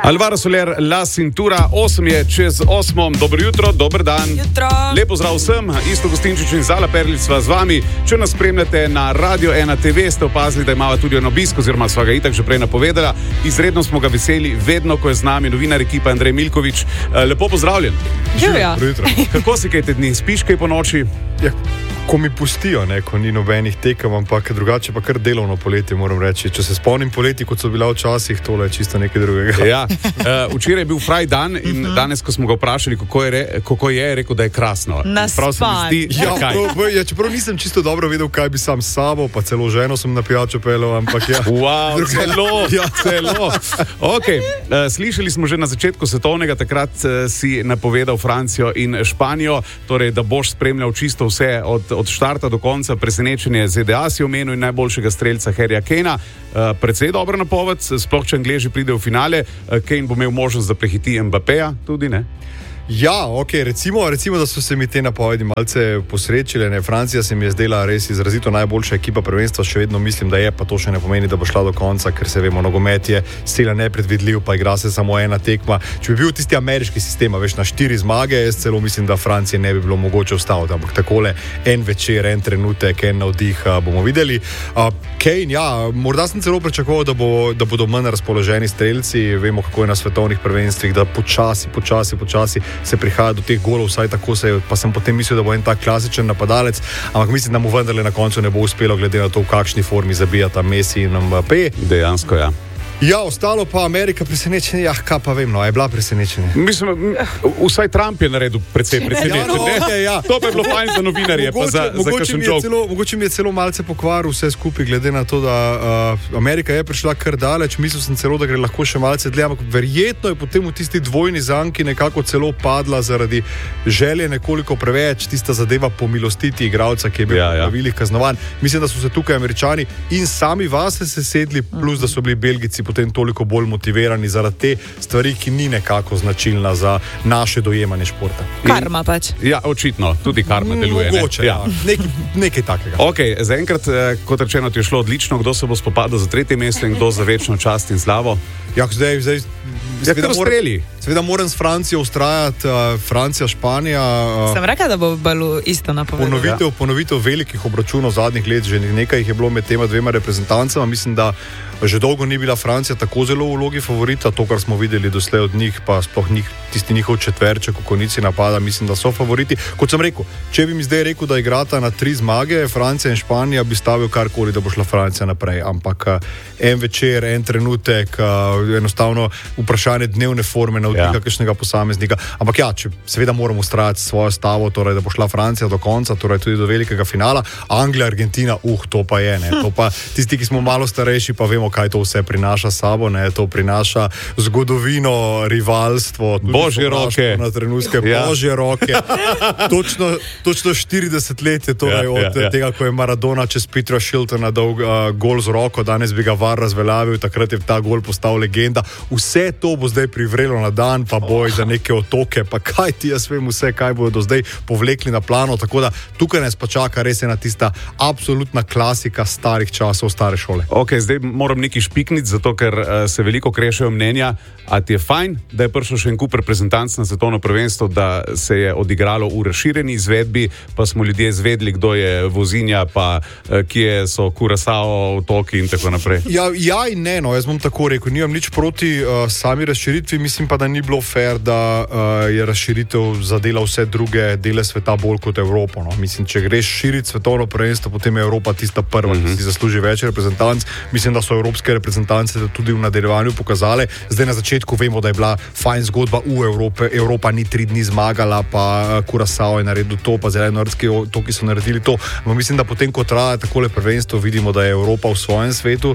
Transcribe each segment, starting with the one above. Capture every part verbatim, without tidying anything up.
Alvaro Soler, La Cintura, osem je čez osmo. Dobro jutro, dober dan. Jutro. Lepo zdrav vsem, Isto Gostinčič in Zala Perlič sva z vami. Če nas spremljate na Radio ena te ve, ste opazili, da imava tudi en obisk, oziroma sva ga itak že prej napovedala. Izredno smo ga veseli, vedno, ko je z nami novinar ekipa Andrej Milkovič. Lepo pozdravljen. Živjo. Kako si kaj te dni? Spiš kaj po noči? Ja, ko mi pustijo, ne, ko ni nobenih tekem, ampak drugače pa kar delovno poletje, moram reči. Če se spomnim poleti, kot so bila včasih, tole je čisto nekaj drugega. Ja, uh, včeraj je bil fraj dan in uh-huh. danes, ko smo ga vprašali, kako je, re, kako je, je rekel, da je krasno. Naspan. Ja, ja, čeprav nisem čisto dobro vedel, kaj bi sam s sabo, pa celo ženo sem na pijačo pelel, ampak ja. Wow, celo, ja. celo. Okay. Uh, slišali smo že na začetku svetovnega, takrat uh, si napovedal Francijo in Španijo, torej, da boš spremljal čisto vse od, od štarta do konca. Presenečenje Z D A si omenil in najboljšega streljca Harryja Kanea. Uh, precej dobro napoved, sploh če Angleži pride v finale. Uh, Kane bo imel možnost, da prehiti Mbappeja tudi, ne? Ja, ok, recimo, recimo, da so se mi te napovedi malce posrečile. Ne? Francija se mi je zdela res izrazito najboljša ekipa prvenstva, še vedno mislim, da je, pa to še ne pomeni, da bo šla do konca, ker se vemo, nogomet je sila nepredvidljiv, pa igra se samo ena tekma. Če bi bil tisti ameriški sistem, veš, na štiri zmage, jaz celo mislim, da Francije ne bi bilo mogoče ustaviti, ampak takole en večer, en trenutek, en navdih bomo videli. Uh, Kane, ja, morda sem celo pričakoval, da, bo, da bodo manj razpoloženi strelci, vemo, kako je na svetovnih prvenstvih, da počasi, počasi, počasi se prihaja do teh golov, vsaj tako se je, pa sem potem mislil, da bo en tak klasičen napadalec, ampak mislim, da mu vendarle na koncu ne bo uspelo, glede na to, v kakšni formi zabijata Messi in Mbappé. Dejansko, ja. Ja, ostalo pa Amerika presenečenje, ja, kaj pa vem, no, je bila presenečenje. Mislim, vsaj Trump je naredil precej presenečenje. Ja, no, okay, ja. To pa je bilo fajn za novinarje, mogoče, pa za, za kakšen joke. Mogoče mi je celo malce pokvaril vse skupaj, glede na to, da uh, Amerika je prišla kar daleč, mislil sem celo, da gre lahko še malce dlje, ampak verjetno je potem v tisti dvojni zanki nekako celo padla zaradi želje nekoliko preveč, tista zadeva pomilostiti igralca, ki je bil ja, ja. pravilih kaznovan. Mislim, da so se tukaj Američani in sami vase sesedli, plus da so bili Belgijci potem toliko bolj motivirani zaradi te stvari, ki ni nekako značilna za naše dojemanje športa. Karma pač. Ja, očitno, tudi karma deluje. Mogoče, ne? ja. Nekaj, nekaj takega. Ok, zaenkrat, kot rečeno, ti je šlo odlično. Kdo se bo spopadal za tretje mesto in kdo za večno čast in slavo? Ja, zdaj, zdaj Ja, kar ustreli. Seveda moram s Francijo ustrajati, uh, Francija, Španija. Uh, Sem rekel, da bo bilo isto napovedano. Ponovitev, ja. ponovitev velikih obračunov zadnjih let, že nekaj jih je bilo med tema dvema reprezentancama. Mislim, da že dolgo ni bila Francija tako zelo v vlogi favorita. To, kar smo videli doslej od njih, pa sploh njih, tisti njihov četverček v konici napada, mislim, da so favoriti. Kot sem rekel, če bi mi zdaj rekel, da igrata na tri zmage, Francija in Španija, bi stavil karkoli, da bo šla Francija naprej. Ampak en večer, en trenutek, enostavno vprašanje dnevne forme na odlika ja. kakšnega posameznika. Ampak ja, če seveda moramo ustrajati svojo stavo, torej da bo šla Francija do konca, torej tudi do velikega finala. Anglija, Argentina, uh, to pa je, ne. To pa tisti, ki smo malo starejši, pa vemo, kaj to vse prinaša sabo, ne, to prinaša zgodovino, rivalstvo, božje roke, na trenutke, ja. božje roke. Točno, točno štirideset let je torej ja, od ja, ja. tega, ko je Maradona čez Petra Shiltona dal uh, gol z roko, danes bi ga V A R razveljavil, takrat je ta gol postal legenda. Vse to bo zdaj privrelo na dan, pa boj za neke otoke, pa kaj ti jaz vem vse, kaj bodo do zdaj povlekli na plano, tako da tukaj nas pa čaka res ena tista absolutna klasika starih časov, stare šole. Ok, zdaj moram nekaj špikniti, zato ker uh, se veliko krešajo mnenja. A ti je fajn, da je prišel še en kup reprezentanc na svetovno prvenstvo, da se je odigralo v razširjeni izvedbi, pa smo ljudje zvedli, kdo je vozinja, pa uh, kje so Kurasao, otoki in tako naprej. Ja, ja in ne, no, jaz bom tako rekel, nimam nič proti uh, sami razširitvi, mislim pa, da ni bilo fair, da uh, je razširitev zadela vse druge dele sveta bolj kot Evropo. No. Mislim, če greš širiti svetovno prvenstvo, potem je Evropa tista prva, mm-hmm. ki si zasluži več reprezentanc. Mislim, da so evropske reprezentance tudi v nadaljevanju pokazale. Zdaj na začetku vemo, da je bila fajn zgodba v Evrope. Evropa ni tri dni zmagala, pa Kurasao je naredil to, pa Zelenortski otoki so naredili to. No, mislim, da potem, ko traja takole prvenstvo, vidimo, da je Evropa v svojem svetu,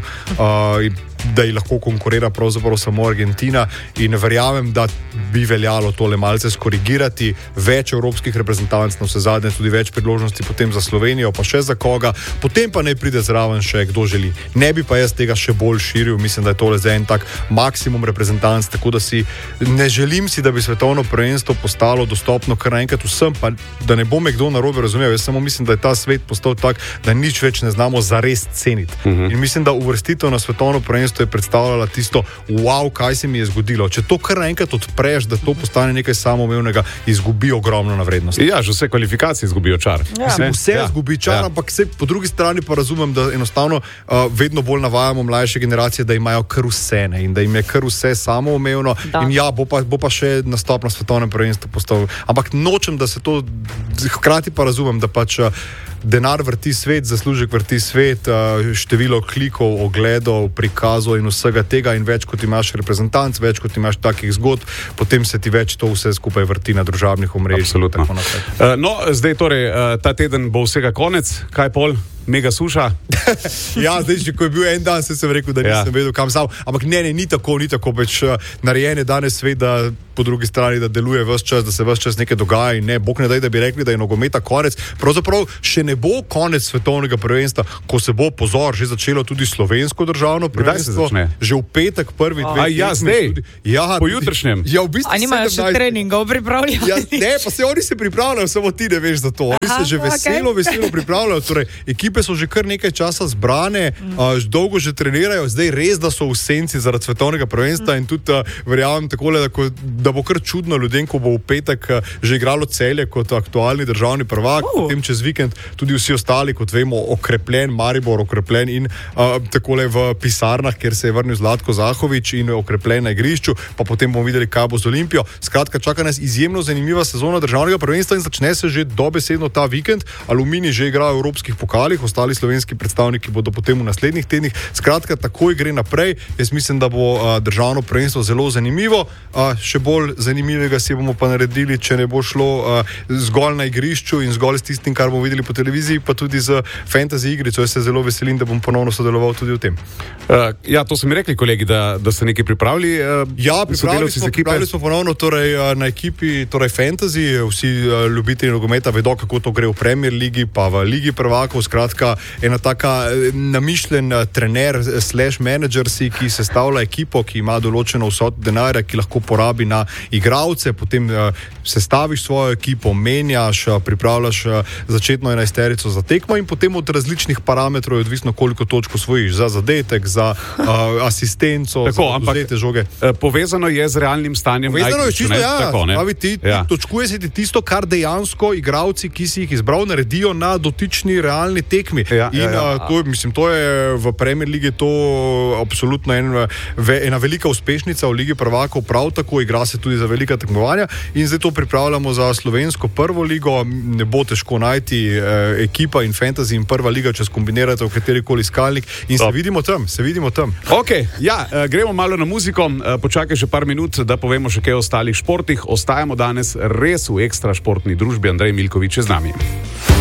uh, da ji lahko konkurira pravzaprav samo Argentina in verjamem, da bi veljalo tole malce skorigirati. Več evropskih reprezentanc, na vse zadnje tudi več priložnosti potem za Slovenijo, pa še za koga. Potem pa ne pride zraven še kdo želi. Ne bi pa jaz tega še bolj širil, mislim, da je tole za en tak maksimum reprezentanc, tako da si ne želim si, da bi svetovno prvenstvo postalo dostopno kar naenkrat vsem, pa da ne bo me kdo narobe razumel. Jaz samo mislim, da je ta svet postal tak, da nič več ne znamo zares ceniti. Uh-huh. In mislim, da uvrstitev na svetovno prvenstvo boste predstavljala tisto, wow, kaj se mi je zgodilo. Če to kar naenkrat odpreš, da to postane nekaj samoumevnega, izgubi ogromno na vrednosti. Ja, že vse kvalifikacije izgubijo čar. Ja. Mislim, vse Ja. izgubi čar, Ja. ampak se, po drugi strani pa razumem, da enostavno uh, vedno bolj navajamo mlajše generacije, da imajo kar vse ne, in da jim je kar vse samoumevno. Da. In ja, bo pa, bo pa še nastop na svetovnem prvenstvu postavil. Ampak nočem, da se to, hkrati pa razumem, da pač uh, denar vrti svet, zaslužek vrti svet, uh, število klikov, ogledov, prikazov in vsega tega, in več kot imaš reprezentanc, več kot imaš takih zgodb, potem se ti več to vse skupaj vrti na družabnih omrežjih. Absolutno. Uh, no, zdaj torej, uh, ta teden bo vsega konec, kaj pol? Mega suša. Ja, zdaj, če ko je bil en dan, se sem rekel, da nisem ja. vedel, kam sam. Ampak ne, ne, ni tako, ni tako več uh, narejen je danes svet, da po drugi strani, da deluje ves čas, da se ves čas nekaj dogaja in ne, bog ne daj, da bi rekli, da je nogometa konec. Pravzaprav še ne bo konec svetovnega prvenstva, ko se bo, pozor, že začelo tudi slovensko državno prvenstvo. Že v petek prvi dve. A ja, zdaj? Tudi, ja, po jutrišnjem? Ja, v bistvu A nimajo še treningov pripravljali? Ja, ne, pa se oni se pripravljajo, samo ti ne veš za to. Oni Aha, se že veselo, okay. veselo pripravljajo. Torej, ekipe so že kar nekaj časa zbrane, mm. uh, dolgo že trenirajo, zdaj res, da so v senci zaradi svetovnega prvenstva mm. in tudi uh, verjamem takole, da, ko, da bo kar čudno ljudem, ko bo v petek uh, že igralo Celje kot aktualni državni prvak, uh. potem čez vikend tudi vsi ostali, kot vemo, okrepljen Maribor, okrepljen in uh, takole v pisarnah, kjer se je vrnil Zlatko Zahovič in okrepljen na igrišču, pa potem bomo videli, kaj bo z Olimpijo. Skratka, čaka nas izjemno zanimiva sezona državnega prvenstva in začne se že dobesedno ta vikend. Aluminij že igra v evropskih pokalih, ostali slovenski predstavniki bodo potem v naslednjih tednih. Skratka, takoj gre naprej. Jaz mislim, da bo a, državno prvenstvo zelo zanimivo. A, še bolj zanimivega si bomo pa naredili, če ne bo šlo a, zgolj na igrišču in zgolj s tistim, kar bomo videli po televiziji, pa tudi z fantasy igrico. Jaz se zelo veselim, da bom ponovno sodeloval tudi v tem. Uh, ja, to so mi rekli kolegi, da, da ste nekaj pripravili. Uh, ja, pripravili smo, pripravili smo ponovno torej, na ekipi torej fantasy. Vsi uh, ljubitelji nogometa vedo, kako to gre v Premier ligi, pa v Ligi prvakov. Skratka, ena taka namišljen trener slash manager si, ki sestavlja ekipo, ki ima določeno vsoto denarja, ki lahko porabi na igralce, potem uh, sestaviš svojo ekipo, menjaš, uh, pripravljaš uh, začetno enajsterico za tekmo in potem od različnih parametrov je odvisno, koliko točk osvojiš za zadetek, za uh, asistenco, tako, za odvzete žoge. Uh, povezano je z realnim stanjem. Povezano je čisto, ja. Tako, Pravi, ti, ja. Točkuje se ti tisto, kar dejansko igralci, ki si jih izbral, naredijo na dotični realni tekmi. Ja, in ja, ja. Uh, to, mislim, to je v Premier ligi to absolutno en, ve, ena velika uspešnica v Ligi prvakov, prav tako igra se tudi za velika tekmovanja in zdaj to pripravljamo za slovensko prvo ligo. Ne bo težko najti eh, ekipa in fantasy in prva liga, če skombinirate v katerikoli skalnik in Stop. se vidimo tam, se vidimo tam. Ok, ja, uh, gremo malo na muziko, uh, počakaj še par minut, da povemo še kaj o ostalih športih. Ostajamo danes res v ekstra športni družbi, Andrej Milkovič je z nami.